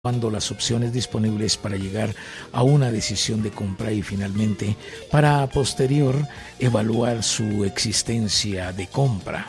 las opciones disponibles para llegar a una decisión de compra y finalmente para posterior evaluar su existencia de compra.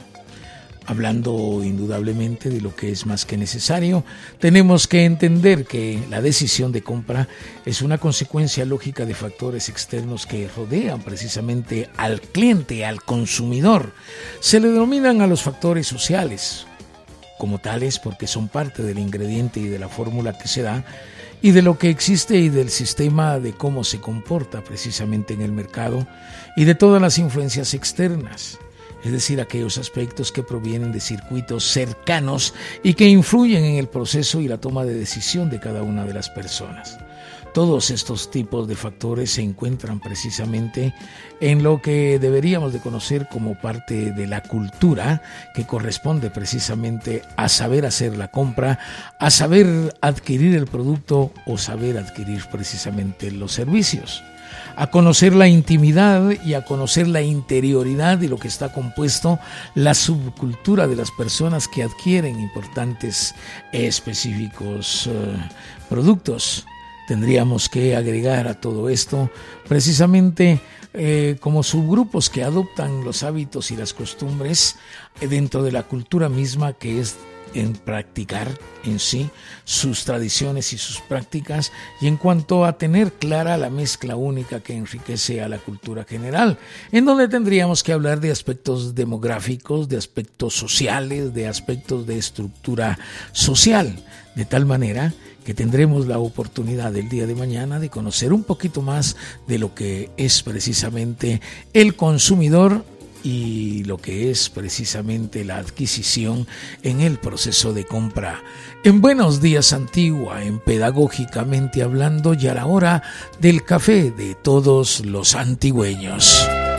Hablando indudablemente de lo que es más que necesario, tenemos que entender que la decisión de compra es una consecuencia lógica de factores externos que rodean precisamente al cliente, al consumidor. Se le denominan a los factores sociales como tales porque son parte del ingrediente y de la fórmula que se da y de lo que existe y del sistema de cómo se comporta precisamente en el mercado y de todas las influencias externas, es decir, aquellos aspectos que provienen de circuitos cercanos y que influyen en el proceso y la toma de decisión de cada una de las personas. Todos estos tipos de factores se encuentran precisamente en lo que deberíamos de conocer como parte de la cultura, que corresponde precisamente a saber hacer la compra, a saber adquirir el producto o saber adquirir precisamente los servicios, a conocer la intimidad y a conocer la interioridad de lo que está compuesto la subcultura de las personas que adquieren importantes específicos productos. Tendríamos que agregar a todo esto precisamente como subgrupos que adoptan los hábitos y las costumbres dentro de la cultura misma, que es en practicar en sí sus tradiciones y sus prácticas, y en cuanto a tener clara la mezcla única que enriquece a la cultura general, en donde tendríamos que hablar de aspectos demográficos, de aspectos sociales, de aspectos de estructura social, de tal manera que tendremos la oportunidad el día de mañana de conocer un poquito más de lo que es precisamente el consumidor y lo que es precisamente la adquisición en el proceso de compra. En Buenos Días Antigua, en Pedagógicamente Hablando, y a la hora del café de todos los antigüeños.